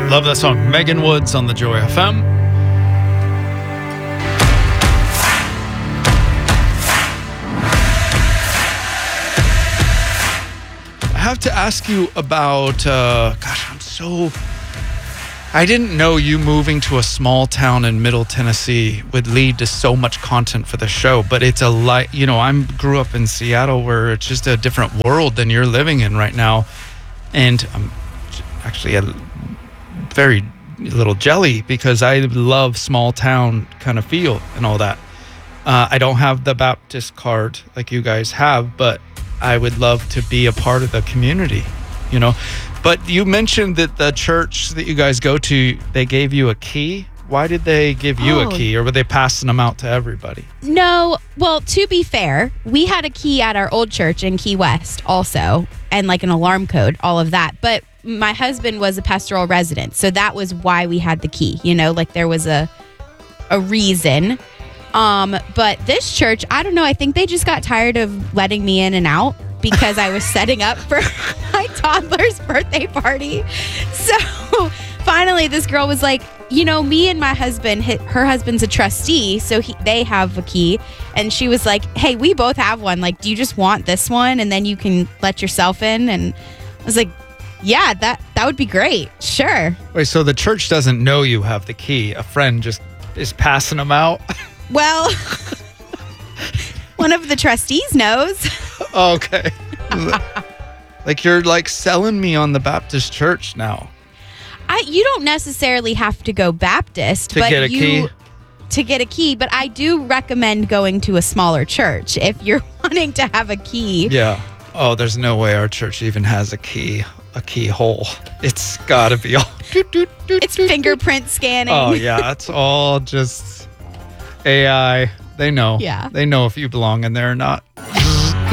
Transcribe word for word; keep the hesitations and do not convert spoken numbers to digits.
Love that song. Megan Woods on the Joy F M. I have to ask you about, uh, gosh, I'm so, I didn't know you moving to a small town in Middle Tennessee would lead to so much content for the show, but it's a light, you know, I grew up in Seattle where it's just a different world than you're living in right now. And I'm actually a very little jelly because I love small town kind of feel and all that. Uh, I don't have the Baptist card like you guys have, but I would love to be a part of the community, you know. But you mentioned that the church that you guys go to, they gave you a key. Why did they give you Oh. a key, or were they passing them out to everybody? No, well, to be fair, we had a key at our old church in Key West also, and like an alarm code, all of that. But my husband was a pastoral resident, so that was why we had the key. You know, like there was a a reason. Um, but this church, I don't know, I think they just got tired of letting me in and out because I was setting up for my toddler's birthday party. So finally, this girl was like, you know, me and my husband, her husband's a trustee, so he, they have a key. And she was like, hey, we both have one. Like, do you just want this one? And then you can let yourself in. And I was like, yeah, that, that would be great. Sure. Wait, so the church doesn't know you have the key. A friend just is passing them out? Well, one of the trustees knows. Okay. Like you're like selling me on the Baptist church now. I you don't necessarily have to go Baptist, To but get a you key? to get a key, but I do recommend going to a smaller church if you're wanting to have a key. Yeah. Oh, there's no way our church even has a key, a keyhole. It's got to be all. It's fingerprint scanning. Oh yeah, it's all just A I. They know. Yeah. They know if you belong in there or not.